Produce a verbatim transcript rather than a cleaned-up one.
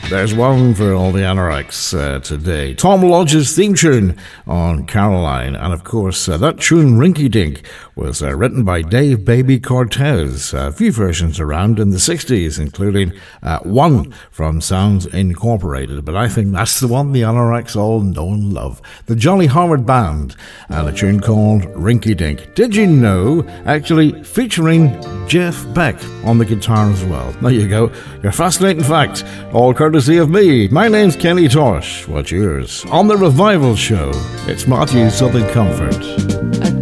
There's one for all the anoraks uh, today. Tom Lodge's theme tune on Caroline. And of course, uh, that tune, Rinky Dink, was uh, written by Dave Baby Cortez. A few versions around in the sixties, including uh, one from Sounds Incorporated. But I think that's the one the anoraks all know and love. The Johnny Howard Band, and a tune called Rinky Dink. Did you know? Actually featuring Jeff Beck on the guitar as well. There you go. Your fascinating fact. All courtesy of me. My name's Kenny Tosh. What's yours? On the Revival Show, it's Matthew's Southern Comfort.